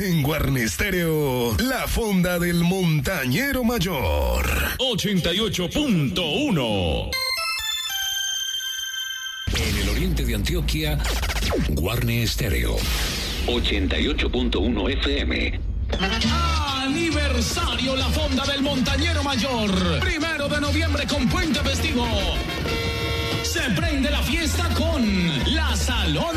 En Guarne Stereo, la fonda del montañero mayor. 88.1. En el oriente de Antioquia, Guarne Stereo. 88.1 FM. Aniversario La Fonda del Montañero Mayor. 1 de noviembre con puente festivo. Se prende la fiesta con La Salón